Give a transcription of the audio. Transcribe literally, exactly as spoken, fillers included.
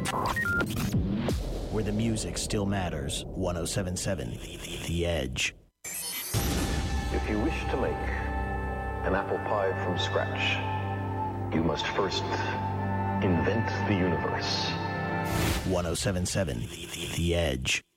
Where the music still matters. one oh seven point seven The Edge. If you wish to make an apple pie from scratch, you must first invent the universe. one oh seven point seven The Edge.